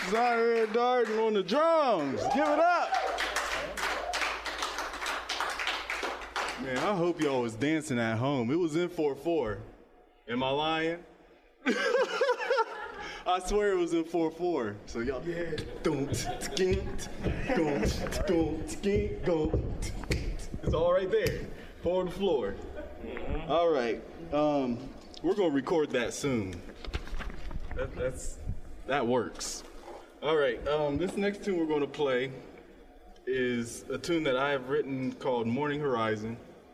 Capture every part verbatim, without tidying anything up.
Zion Darden on the drums. Give it up. Man, I hope y'all was dancing at home. It was in four four. Am I lying? I swear it was in four four. So y'all, yeah. It's all right there. Four on the floor. Mm-hmm. All right. Um, we're gonna record that soon. That, that's that works. All right. Um, this next tune we're gonna play is a tune that I have written called Morning Horizon.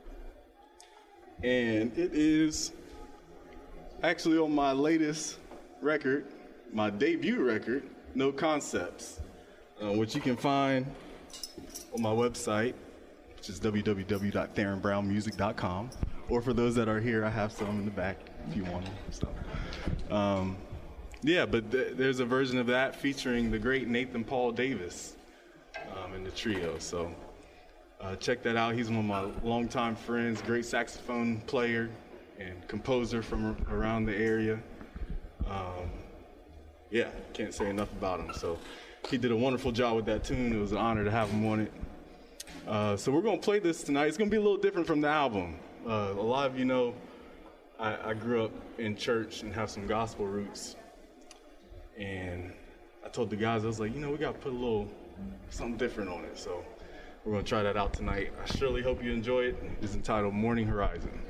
And it is actually on my latest record, my debut record, No Concepts, uh, which you can find on my website, which is w w w dot theron brown music dot com. Or for those that are here, I have some in the back if you want them. So, um, yeah, but th- there's a version of that featuring the great Nathan Paul Davis um, in the trio. So. Uh, check that out. He's one of my longtime friends, great saxophone player and composer from around the area. Um, yeah, can't say enough about him. So he did a wonderful job with that tune. It was an honor to have him on it. Uh, so we're going to play this tonight. It's going to be a little different from the album. Uh, a lot of you know I, I grew up in church and have some gospel roots. And I told the guys, I was like, you know, we got to put a little something different on it. So we're going to try that out tonight. I surely hope you enjoy it. It's entitled Morning Horizon.